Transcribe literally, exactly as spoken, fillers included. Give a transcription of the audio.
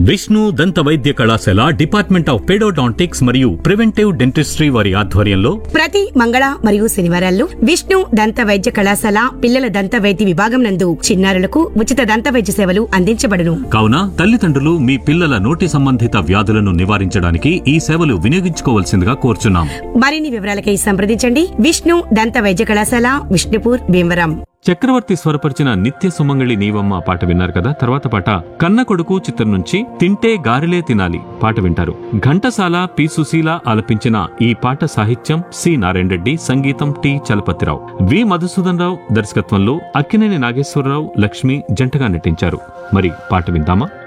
విష్ణు దంత వైద్య కళాశాల డిపార్ట్మెంట్ ఆఫ్ పెడోడాంటిక్స్ మరియు ప్రివెంటివ్ డెంటిస్ట్రీ వారి ఆధ్వర్యంలో ప్రతి మంగళ మరియు శనివారాల్లో విష్ణు దంత వైద్య కళాశాల పిల్లల దంత వైద్య విభాగం నందు చిన్నారులకు ఉచిత దంత వైద్య సేవలు అందించబడును. కావున తల్లిదండ్రులు మీ పిల్లల నోటి సంబంధిత వ్యాధులను నివారించడానికి ఈ సేవలు వినియోగించుకోవాల్సిందిగా కోరుచున్నాం. మరిన్ని వివరాలకై సంప్రదించండి. విష్ణు దంత వైద్య కళాశాల, విష్ణుపూర్, భీమవరం. చక్రవర్తి స్వరపరిచిన నిత్య సుమంగళి నీవమ్మ పాట విన్నారు కదా. తర్వాత పాట కన్న కొడుకు చిత్రం నుంచి తింటే గారెలే తినాలి పాట వింటారు. ఘంటసాల, పి సుశీల ఆలపించిన ఈ పాట సాహిత్యం సి నారాయణ రెడ్డి, సంగీతం టి చలపతిరావు, వి మధుసూదన్ రావు దర్శకత్వంలో అక్కినేని నాగేశ్వరరావు, లక్ష్మి జంటగా నటించారు. మరి పాట విందామా?